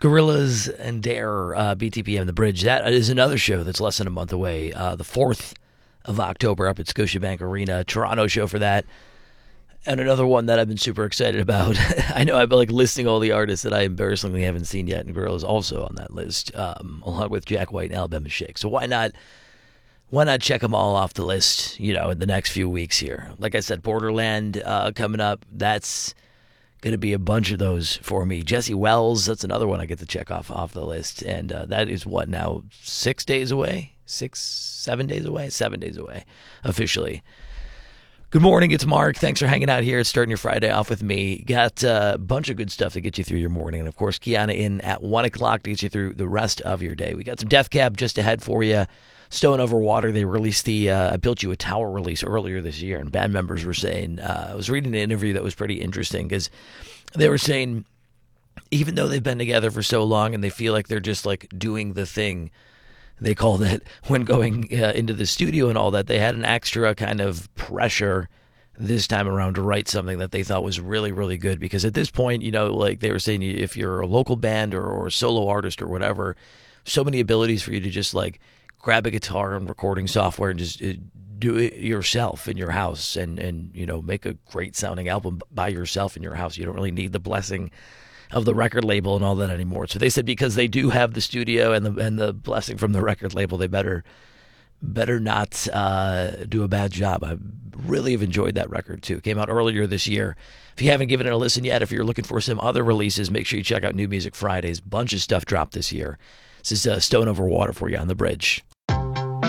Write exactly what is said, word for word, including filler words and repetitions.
Gorillas and Dare, uh, B T P M, The Bridge. That is another show that's less than a month away. Uh, the fourth of October up at Scotiabank Arena. Toronto show for that. And another one that I've been super excited about. I know I've been like listing all the artists that I embarrassingly haven't seen yet, and Gorillas also on that list, um, along with Jack White and Alabama Shake. So why not why not check them all off the list, you know, in the next few weeks here? Like I said, Borderland uh, coming up. That's going to be a bunch of those for me. Jesse Wells, that's another one I get to check off off the list. And uh, that is what now, six days away? Six, seven days away? Seven days away, officially. Good morning, it's Mark. Thanks for hanging out here. It's starting your Friday off with me. Got uh, a bunch of good stuff to get you through your morning. And, of course, Kiana in at one o'clock to get you through the rest of your day. We got some Death Cab just ahead for you. Stone Over Water, they released the uh, I Built You a Tower release earlier this year. And band members were saying, uh, I was reading an interview that was pretty interesting because they were saying, even though they've been together for so long and they feel like they're just like doing the thing, they called it, when going uh, into the studio and all that, they had an extra kind of pressure this time around to write something that they thought was really, really good. Because at this point, you know, like they were saying, if you're a local band or, or a solo artist or whatever, so many abilities for you to just like grab a guitar and recording software and just uh, do it yourself in your house and, and, you know, make a great sounding album by yourself in your house. You don't really need the blessing of the record label and all that anymore. So they said because they do have the studio and the and the blessing from the record label, they better better not uh, do a bad job. I really have enjoyed that record too. It came out earlier this year. If you haven't given it a listen yet, if you're looking for some other releases, make sure you check out New Music Fridays. Bunch of stuff dropped this year. This is uh, Stone Over Water for you on The Bridge.